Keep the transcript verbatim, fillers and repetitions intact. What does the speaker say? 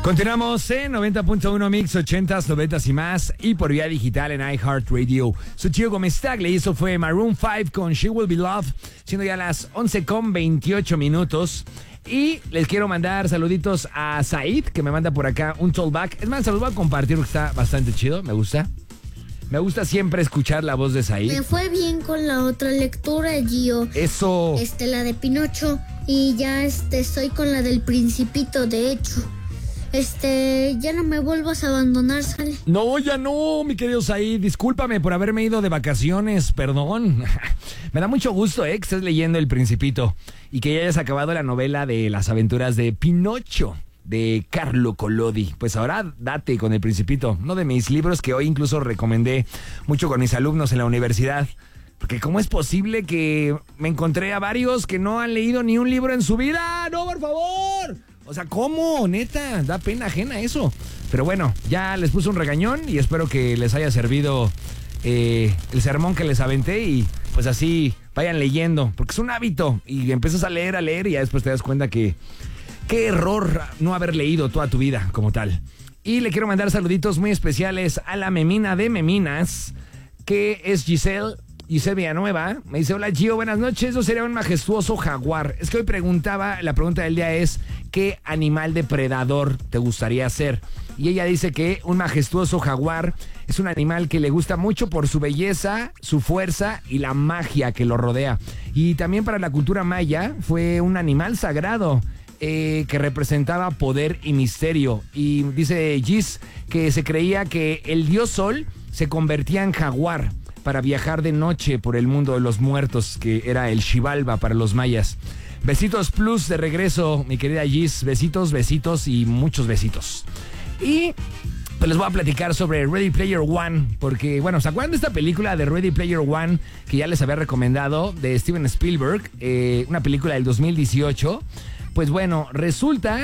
Continuamos en noventa punto uno Mix, ochentas, noventas y más, y por vía digital en iHeartRadio. Soy Chio Gómez Tagle y eso fue Maroon cinco con She Will Be Loved, siendo ya las once con veintiocho minutos. Y les quiero mandar saluditos a Said, que me manda por acá un tollback. Es más, se los voy a compartir porque está bastante chido, me gusta. Me gusta siempre escuchar la voz de Said. Me fue bien con la otra lectura, Gio. Eso. Este, la de Pinocho. Y ya este, estoy con la del Principito, de hecho. Este, ya no me vuelvas a abandonar, ¿sale? No, ya no, mi querido Said. Discúlpame por haberme ido de vacaciones, perdón. Me da mucho gusto, eh, que estés leyendo El Principito y que ya hayas acabado la novela de las aventuras de Pinocho, de Carlo Collodi. Pues ahora date con El Principito, uno de mis libros que hoy incluso recomendé mucho con mis alumnos en la universidad. Porque ¿cómo es posible que me encontré a varios que no han leído ni un libro en su vida? ¡No, por favor! O sea, ¿cómo? Neta, da pena ajena eso. Pero bueno, ya les puse un regañón y espero que les haya servido eh, el sermón que les aventé y pues así vayan leyendo. Porque es un hábito y empiezas a leer, a leer y ya después te das cuenta que qué error no haber leído toda tu vida como tal. Y le quiero mandar saluditos muy especiales a la memina de meminas, que es Giselle. Giselle Villanueva me dice: hola Gio, buenas noches, eso sería un majestuoso jaguar. Es que hoy preguntaba, la pregunta del día es ¿qué animal depredador te gustaría ser? Y ella dice que un majestuoso jaguar es un animal que le gusta mucho por su belleza, su fuerza y la magia que lo rodea. Y también para la cultura maya fue un animal sagrado eh, que representaba poder y misterio. Y dice Gis que se creía que el dios Sol se convertía en jaguar para viajar de noche por el mundo de los muertos, que era el Xibalba para los mayas. Besitos plus de regreso, mi querida Gis. Besitos, besitos y muchos besitos. Y pues les voy a platicar sobre Ready Player One, porque, bueno, ¿se acuerdan de esta película de Ready Player One que ya les había recomendado, de Steven Spielberg? Eh, una película del dos mil dieciocho. Pues bueno, resulta